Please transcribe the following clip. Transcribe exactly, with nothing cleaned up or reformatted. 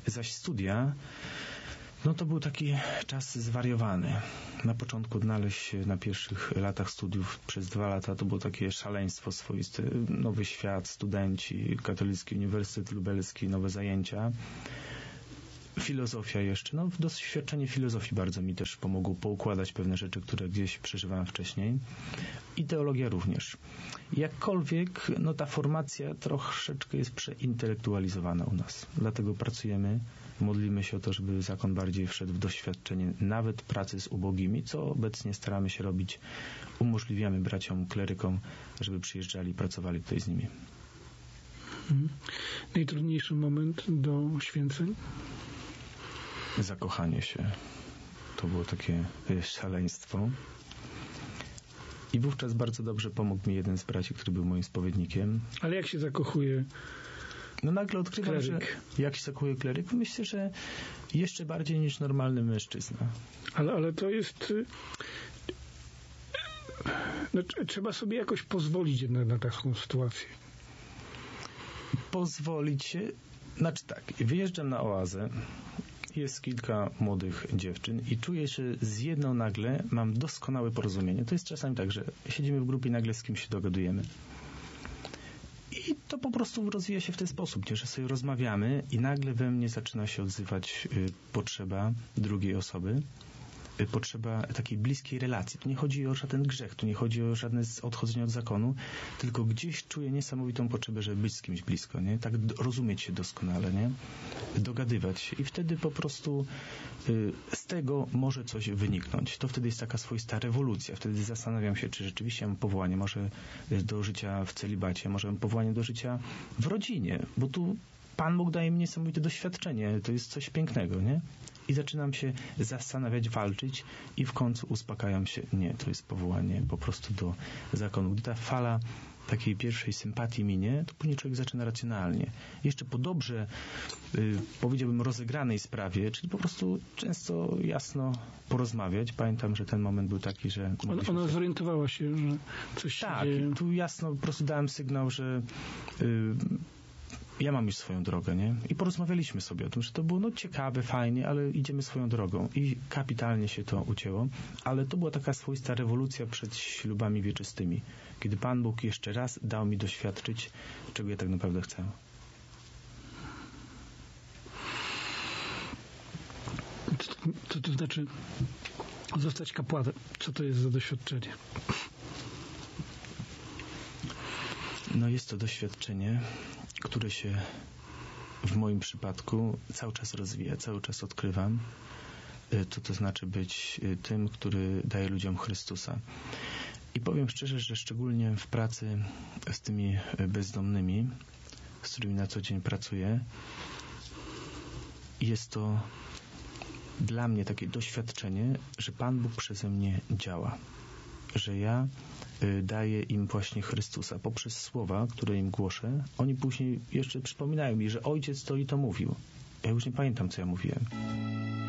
Zaś studia, no to był taki czas zwariowany. Na początku odnaleźć się na pierwszych latach studiów przez dwa lata to było takie szaleństwo swoiste. Nowy świat, studenci, Katolicki Uniwersytet Lubelski, nowe zajęcia. Filozofia jeszcze. No, doświadczenie filozofii bardzo mi też pomogło poukładać pewne rzeczy, które gdzieś przeżywałem wcześniej. I teologia również. Jakkolwiek, no ta formacja troszeczkę jest przeintelektualizowana u nas. Dlatego pracujemy, modlimy się o to, żeby zakon bardziej wszedł w doświadczenie nawet pracy z ubogimi, co obecnie staramy się robić. Umożliwiamy braciom klerykom, żeby przyjeżdżali i pracowali tutaj z nimi. Hmm. Najtrudniejszy moment do święceń? Zakochanie się. To było takie szaleństwo. I wówczas bardzo dobrze pomógł mi jeden z braci, który był moim spowiednikiem. Ale jak się zakochuje No nagle odkrywam, kleryk? że jak się zakochuje kleryk, myślę, że jeszcze bardziej niż normalny mężczyzna. Ale, ale to jest... No, trzeba sobie jakoś pozwolić jednak na taką sytuację. Pozwolić się... Znaczy tak, wyjeżdżam na oazę, jest kilka młodych dziewczyn i czuję, że z jedną nagle mam doskonałe porozumienie. To jest czasami tak, że siedzimy w grupie i nagle z kimś się dogadujemy. I to po prostu rozwija się w ten sposób, nie? Że sobie rozmawiamy i nagle we mnie zaczyna się odzywać y, potrzeba drugiej osoby, y, potrzeba takiej bliskiej relacji. Tu nie chodzi o żaden grzech, tu nie chodzi o żadne odchodzenie od zakonu, tylko gdzieś czuję niesamowitą potrzebę, żeby być z kimś blisko, nie? Tak rozumieć się doskonale, nie? Dogadywać się i wtedy po prostu y, z tego może coś wyniknąć. To wtedy jest taka swoista rewolucja. Wtedy zastanawiam się, czy rzeczywiście mam powołanie może do życia w celibacie, może mam powołanie do życia w rodzinie, bo tu Pan Bóg daje mi niesamowite doświadczenie. To jest coś pięknego, nie? I zaczynam się zastanawiać, walczyć i w końcu uspokajam się. Nie, to jest powołanie po prostu do zakonu. Gdy ta fala takiej pierwszej sympatii minie, to później człowiek zaczyna racjonalnie. Jeszcze po dobrze, y, powiedziałbym, rozegranej sprawie, czyli po prostu często jasno porozmawiać. Pamiętam, że ten moment był taki, że... Ona, ona zorientowała się, że coś się tak, dzieje. Tak, tu jasno po prostu dałem sygnał, że y, ja mam już swoją drogę, nie? I porozmawialiśmy sobie o tym, że to było no ciekawe, fajnie, ale idziemy swoją drogą. I kapitalnie się to ucięło. Ale to była taka swoista rewolucja przed ślubami wieczystymi. Kiedy Pan Bóg jeszcze raz dał mi doświadczyć, czego ja tak naprawdę chcę. Co, co to znaczy zostać kapłanem? Co to jest za doświadczenie? No jest to doświadczenie, które się w moim przypadku cały czas rozwija, cały czas odkrywam. To to znaczy być tym, który daje ludziom Chrystusa. I powiem szczerze, że szczególnie w pracy z tymi bezdomnymi, z którymi na co dzień pracuję, jest to dla mnie takie doświadczenie, że Pan Bóg przeze mnie działa. Że ja daję im właśnie Chrystusa poprzez słowa, które im głoszę. Oni później jeszcze przypominają mi, że ojciec to i to mówił. Ja już nie pamiętam, co ja mówiłem.